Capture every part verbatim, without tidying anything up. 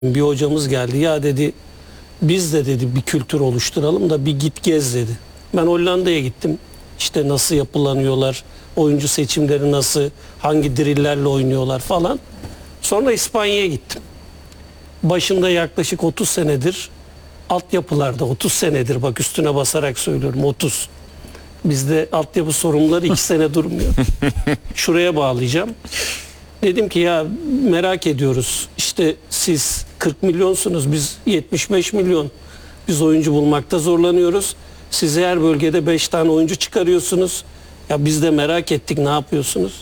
Bir hocamız geldi, ya dedi biz de dedi bir kültür oluşturalım da bir git gez dedi. Ben Hollanda'ya gittim. İşte nasıl yapılanıyorlar, oyuncu seçimleri nasıl, hangi drillerle oynuyorlar falan. Sonra İspanya'ya gittim. Başında yaklaşık otuz senedir altyapılarda, otuz senedir, bak üstüne basarak söylüyorum, otuz. Bizde altyapı sorumluları iki sene durmuyor. Şuraya bağlayacağım. Dedim ki ya merak ediyoruz, işte siz kırk milyonsunuz, biz yetmiş beş milyon. Biz oyuncu bulmakta zorlanıyoruz. Siz her bölgede beş tane oyuncu çıkarıyorsunuz. Ya biz de merak ettik, ne yapıyorsunuz?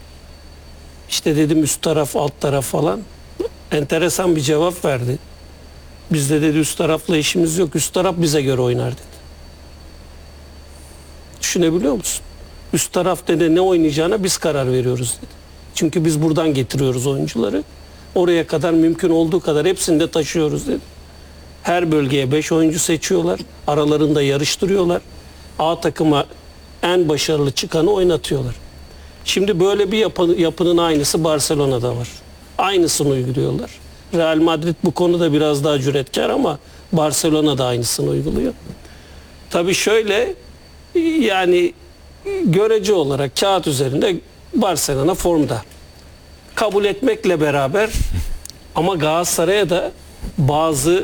İşte dedim üst taraf alt taraf falan. Enteresan bir cevap verdi. Bizde dedi üst tarafla işimiz yok, üst taraf bize göre oynar dedi. Düşünebiliyor musun? Üst taraf dedi ne oynayacağına biz karar veriyoruz dedi. Çünkü biz buradan getiriyoruz oyuncuları. Oraya kadar mümkün olduğu kadar hepsini de taşıyoruz dedi. Her bölgeye beş oyuncu seçiyorlar. Aralarında yarıştırıyorlar. A takıma en başarılı çıkanı oynatıyorlar. Şimdi böyle bir yapı, yapının aynısı Barcelona'da var. Aynısını uyguluyorlar. Real Madrid bu konuda biraz daha cüretkar ama Barcelona da aynısını uyguluyor. Tabii şöyle, yani görece olarak kağıt üzerinde Barcelona formda. Kabul etmekle beraber ama Galatasaray'a da bazı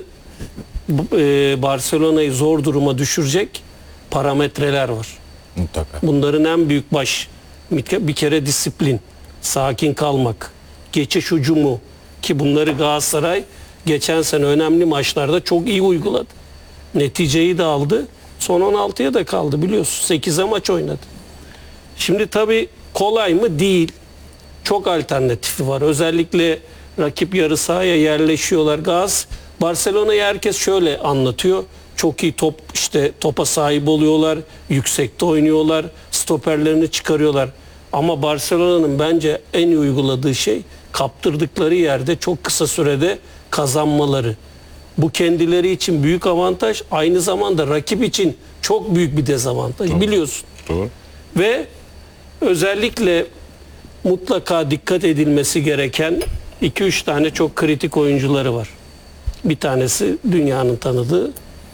e, Barcelona'yı zor duruma düşürecek parametreler var. Mutlaka. Bunların en büyük baş bir kere disiplin, sakin kalmak, geçiş hücumu, ki bunları Galatasaray geçen sene önemli maçlarda çok iyi uyguladı. Neticeyi de aldı. Son on altıya da kaldı biliyorsun. sekize maç oynadı. Şimdi tabii kolay mı? Değil. Çok alternatifi var. Özellikle rakip yarı sahaya yerleşiyorlar. Gaz, Barcelona'yı herkes şöyle anlatıyor. Çok iyi top, işte topa sahip oluyorlar. Yüksekte oynuyorlar. Stoperlerini çıkarıyorlar. Ama Barcelona'nın bence en iyi uyguladığı şey kaptırdıkları yerde çok kısa sürede kazanmaları. Bu kendileri için büyük avantaj. Aynı zamanda rakip için çok büyük bir dezavantaj. Doğru. Biliyorsun. Doğru. Ve özellikle mutlaka dikkat edilmesi gereken iki üç tane çok kritik oyuncuları var. Bir tanesi dünyanın tanıdığı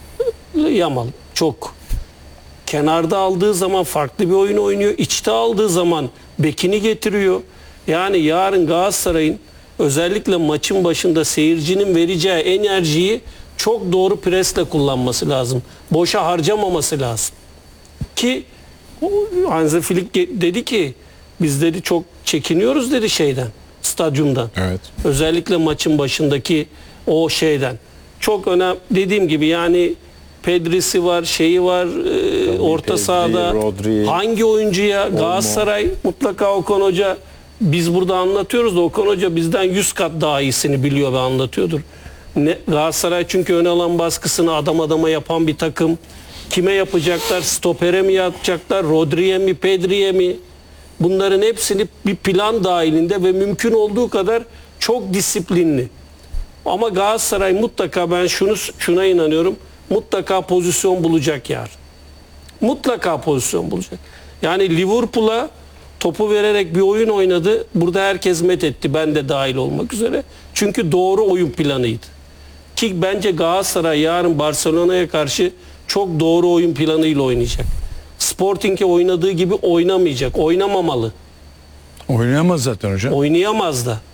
Yamal. Çok. Kenarda aldığı zaman farklı bir oyun oynuyor. İçte aldığı zaman bekini getiriyor. Yani yarın Galatasaray'ın özellikle maçın başında seyircinin vereceği enerjiyi çok doğru presle kullanması lazım. Boşa harcamaması lazım. Ki Hansi Flick dedi ki biz dedi çok çekiniyoruz dedi şeyden, stadyumdan. Evet. Özellikle maçın başındaki o şeyden. Çok önemli, dediğim gibi yani Pedri'si var, şeyi var, e, orta Pedri, sahada Rodri, hangi oyuncuya Olmo. Galatasaray mutlaka Okan Hoca, biz burada anlatıyoruz da Okan Hoca bizden yüz kat daha iyisini biliyor ve anlatıyordur. Ne, Galatasaray çünkü ön alan baskısını adam adama yapan bir takım. Kime yapacaklar? Stopere mi yapacaklar? Rodri'ye mi? Pedri'ye mi? Bunların hepsini bir plan dahilinde ve mümkün olduğu kadar çok disiplinli. Ama Galatasaray mutlaka, ben şunu şuna inanıyorum, mutlaka pozisyon bulacak yarın. Mutlaka pozisyon bulacak. Yani Liverpool'a topu vererek bir oyun oynadı. Burada herkes methetti. Ben de dahil olmak üzere. Çünkü doğru oyun planıydı. Ki bence Galatasaray yarın Barcelona'ya karşı çok doğru oyun planıyla oynayacak. Sporting'e oynadığı gibi oynamayacak. Oynamamalı. Oynayamaz zaten hocam. Oynayamaz da.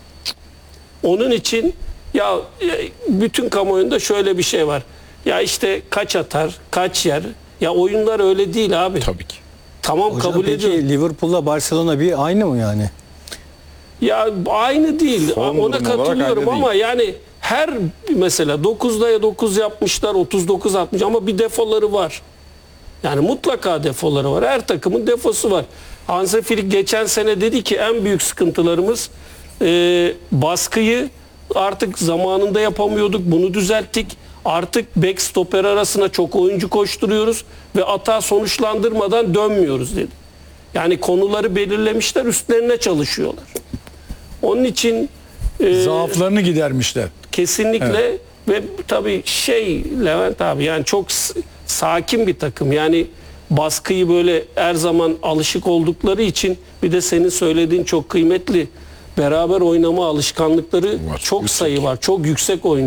Onun için ya bütün kamuoyunda şöyle bir şey var. Ya işte kaç atar, kaç yer. Ya oyunlar öyle değil abi. Tabii ki. Tamam, Hocam kabul peki ediyorum. Liverpool'la Barcelona bir aynı mı yani? Ya aynı değil. Form Ona durumu olarak katılıyorum aynı ama yani her mesela dokuzda ya dokuz yapmışlar, otuz dokuz atmış ama bir defoları var. Yani mutlaka defoları var. Her takımın defosu var. Hansi Flick geçen sene dedi ki en büyük sıkıntılarımız e, baskıyı artık zamanında yapamıyorduk. Bunu düzelttik. Artık back stoper arasına çok oyuncu koşturuyoruz ve atağı sonuçlandırmadan dönmüyoruz dedi. Yani konuları belirlemişler, üstlerine çalışıyorlar. Onun için e, Zaaflarını gidermişler. kesinlikle evet. Ve tabii şey Levent abi, yani çok sakin bir takım. Yani baskıyı böyle her zaman alışık oldukları için, bir de senin söylediğin çok kıymetli. beraber oynama alışkanlıkları Var, çok yüksek. sayı var. Çok yüksek oyuncu